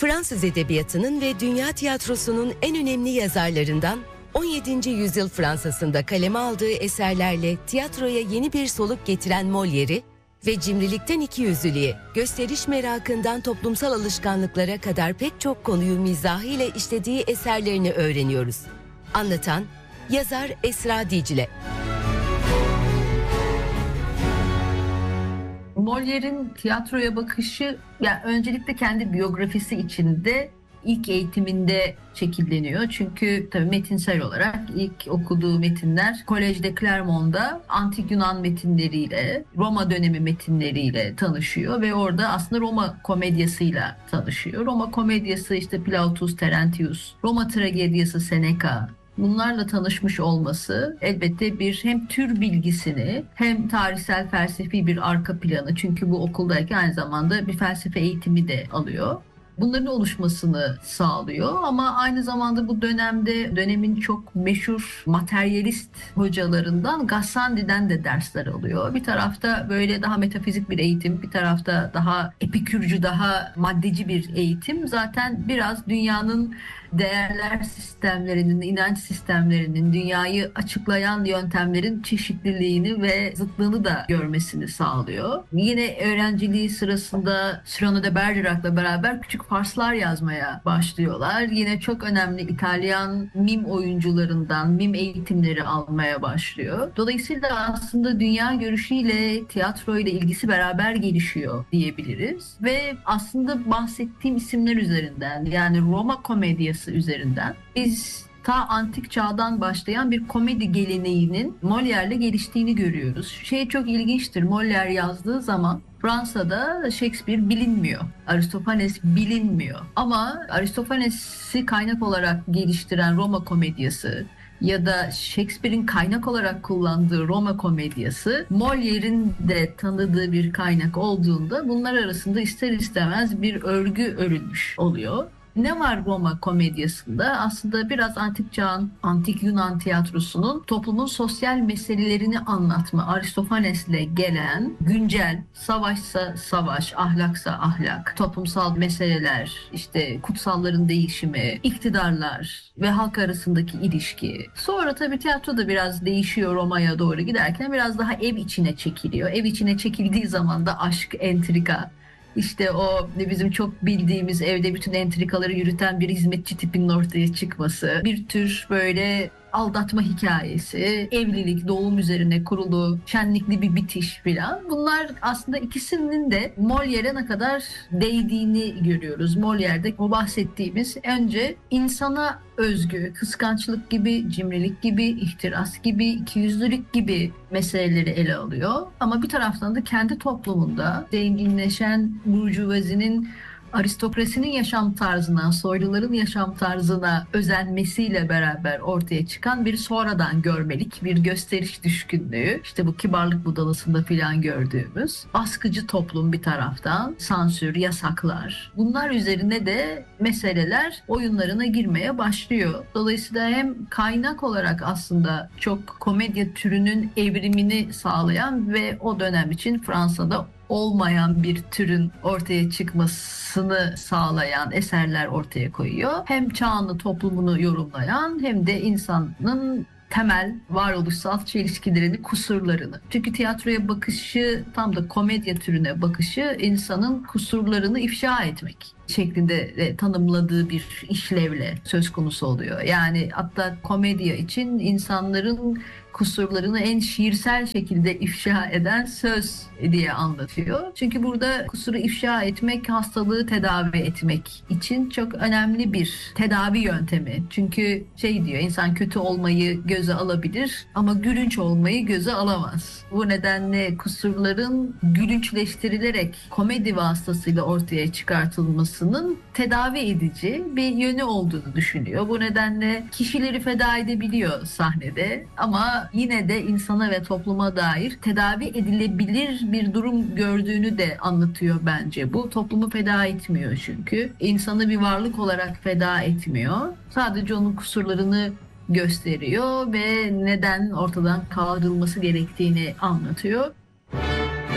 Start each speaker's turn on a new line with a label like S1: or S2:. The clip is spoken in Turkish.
S1: Fransız edebiyatının ve dünya tiyatrosunun en önemli yazarlarından 17. yüzyıl Fransa'sında kaleme aldığı eserlerle tiyatroya yeni bir soluk getiren Molière'i ve cimrilikten ikiyüzlülüğe, gösteriş merakından toplumsal alışkanlıklara kadar pek çok konuyu mizahıyla işlediği eserlerini öğreniyoruz. Anlatan, yazar Esra Dicle.
S2: Molière'in tiyatroya bakışı, yani öncelikle kendi biyografisi içinde ilk eğitiminde şekilleniyor. Çünkü tabii metinsel olarak ilk okuduğu metinler Kolejde Clermont'da antik Yunan metinleriyle, Roma dönemi metinleriyle tanışıyor ve orada aslında Roma komedyasıyla tanışıyor. Roma komedyası işte Plautus, Terentius, Roma tragedyası Seneca. Bunlarla tanışmış olması elbette bir hem tür bilgisini hem tarihsel felsefi bir arka planı, çünkü bu okuldayken aynı zamanda bir felsefe eğitimi de alıyor. Bunların oluşmasını sağlıyor ama aynı zamanda bu dönemde dönemin çok meşhur materyalist hocalarından Gassendi'den de dersler alıyor. Bir tarafta böyle daha metafizik bir eğitim, bir tarafta daha epikürcü, daha maddeci bir eğitim. Zaten biraz dünyanın değerler sistemlerinin, inanç sistemlerinin, dünyayı açıklayan yöntemlerin çeşitliliğini ve zıtlığını da görmesini sağlıyor. Yine öğrenciliği sırasında Cyrano de Bergerac'la beraber küçük farslar yazmaya başlıyorlar. Yine çok önemli İtalyan mim oyuncularından mim eğitimleri almaya başlıyor. Dolayısıyla aslında dünya görüşüyle tiyatroyla ilgisi beraber gelişiyor diyebiliriz. Ve aslında bahsettiğim isimler üzerinden, yani Roma komedyası üzerinden biz ta antik çağdan başlayan bir komedi geleneğinin Molière'le geliştiğini görüyoruz. Şey çok ilginçtir. Molière yazdığı zaman Fransa'da Shakespeare bilinmiyor. Aristofanes bilinmiyor. Ama Aristofanes'i kaynak olarak geliştiren Roma komedyası ya da Shakespeare'in kaynak olarak kullandığı Roma komedyası Molière'in de tanıdığı bir kaynak olduğunda bunlar arasında ister istemez bir örgü örülmüş oluyor. Ne var Roma komedyasında? Aslında biraz antik çağın, antik Yunan tiyatrosunun toplumun sosyal meselelerini anlatma, Aristofanes'le gelen güncel, savaşsa savaş, ahlaksa ahlak, toplumsal meseleler, işte kutsalların değişimi, iktidarlar ve halk arasındaki ilişki. Sonra tabii tiyatro da biraz değişiyor, Roma'ya doğru giderken biraz daha ev içine çekiliyor. Ev içine çekildiği zaman da aşk, entrika, İşte o bizim çok bildiğimiz evde bütün entrikaları yürüten bir hizmetçi tipinin ortaya çıkması, bir tür böyle aldatma hikayesi, evlilik, doğum üzerine kurulu, şenlikli bir bitiş filan. Bunlar aslında ikisinin de Molière'e ne kadar değdiğini görüyoruz. Molière'de o bahsettiğimiz önce insana özgü, kıskançlık gibi, cimrilik gibi, ihtiras gibi, ikiyüzlülük gibi meseleleri ele alıyor. Ama bir taraftan da kendi toplumunda zenginleşen burjuvazinin aristokrasinin yaşam tarzına, soyluların yaşam tarzına özenmesiyle beraber ortaya çıkan bir sonradan görmelik, bir gösteriş düşkünlüğü. İşte bu kibarlık budalasında filan gördüğümüz baskıcı toplum bir taraftan, sansür, yasaklar. Bunlar üzerine de meseleler oyunlarına girmeye başlıyor. Dolayısıyla hem kaynak olarak aslında çok komedya türünün evrimini sağlayan ve o dönem için Fransa'da olmayan bir türün ortaya çıkmasını sağlayan eserler ortaya koyuyor. Hem çağını, toplumunu yorumlayan hem de insanın temel varoluşsal çelişkilerini, kusurlarını. Çünkü tiyatroya bakışı, tam da komedya türüne bakışı insanın kusurlarını ifşa etmek şeklinde tanımladığı bir işlevle söz konusu oluyor. Yani hatta komedya için insanların kusurlarını en şiirsel şekilde ifşa eden söz diye anlatıyor. Çünkü burada kusuru ifşa etmek, hastalığı tedavi etmek için çok önemli bir tedavi yöntemi. Çünkü şey diyor, insan kötü olmayı göze alabilir ama gülünç olmayı göze alamaz. Bu nedenle kusurların gülünçleştirilerek komedi vasıtasıyla ortaya çıkartılmasının tedavi edici bir yönü olduğunu düşünüyor. Bu nedenle kişileri feda edebiliyor sahnede ama yine de insana ve topluma dair tedavi edilebilir bir durum gördüğünü de anlatıyor bence. Bu toplumu feda etmiyor çünkü. İnsanı bir varlık olarak feda etmiyor. Sadece onun kusurlarını gösteriyor ve neden ortadan kaldırılması gerektiğini anlatıyor.